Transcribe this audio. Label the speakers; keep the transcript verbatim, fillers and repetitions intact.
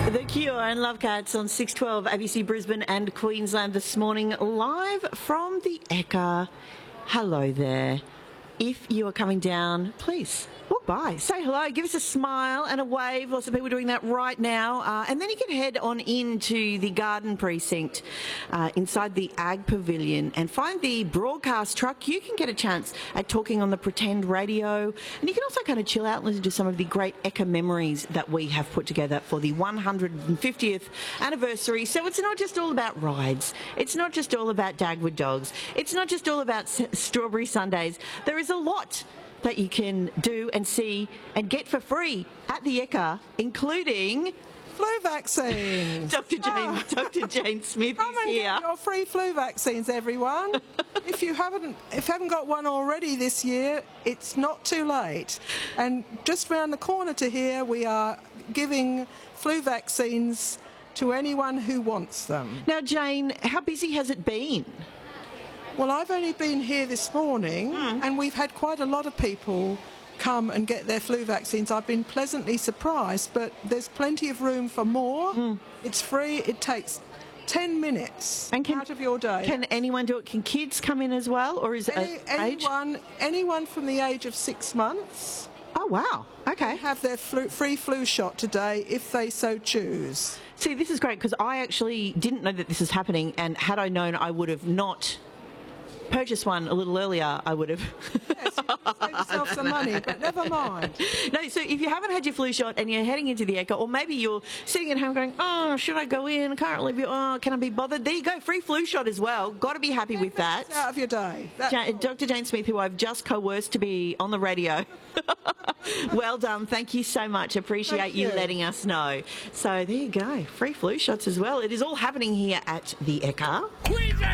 Speaker 1: The Cure and Love Cats on six twelve A B C Brisbane and Queensland this morning, live from the Ekka. Hello there. If you are coming down, please walk by, say hello, give us a smile and a wave. Lots of people doing that right now. Uh, and then you can head on into the garden precinct uh, inside the Ag Pavilion and find the broadcast truck. You can get a chance at talking on the pretend radio. And you can also kind of chill out and listen to some of the great Ekka memories that we have put together for the one hundred fiftieth anniversary. So it's not just all about rides. It's not just all about Dagwood dogs. It's not just all about s- strawberry sundaes. There is a lot that you can do and see and get for free at the Ekka, including
Speaker 2: flu vaccines.
Speaker 1: Doctor Jane, oh. Doctor Jane Smith
Speaker 2: Come
Speaker 1: is
Speaker 2: and
Speaker 1: here.
Speaker 2: Get your free flu vaccines, everyone. if you haven't, if you haven't got one already this year, it's not too late. And just round the corner to here, we are giving flu vaccines to anyone who wants them.
Speaker 1: Now, Jane, how busy has it been?
Speaker 2: Well, I've only been here this morning, mm. and we've had quite a lot of people come and get their flu vaccines. I've been pleasantly surprised, but there's plenty of room for more. Mm. It's free. It takes ten minutes
Speaker 1: and can,
Speaker 2: out of your day.
Speaker 1: Can anyone do it? Can kids come in as well, or is
Speaker 2: Any,
Speaker 1: it
Speaker 2: anyone,
Speaker 1: age?
Speaker 2: Anyone from the age of six months.
Speaker 1: Oh, wow. Okay.
Speaker 2: Have their flu, free flu shot today if they so choose.
Speaker 1: See, this is great because I actually didn't know that this is happening, and had I known, I would have not purchased one a little earlier. I would have.
Speaker 2: Yes, you can save yourself some money, but never mind.
Speaker 1: No, so if you haven't had your flu shot and you're heading into the Ekka, or maybe you're sitting at home going, oh, should I go in? I can't really be, oh, can I be bothered? There you go, free flu shot as well. Got to be happy
Speaker 2: Ten
Speaker 1: with that.
Speaker 2: Out of your day.
Speaker 1: Ja- Doctor Jane Smith, who I've just coerced to be on the radio. Well done. Thank you so much. Appreciate
Speaker 2: Thank
Speaker 1: you.
Speaker 2: you
Speaker 1: letting us know. So there you go, free flu shots as well. It is all happening here at the Ekka.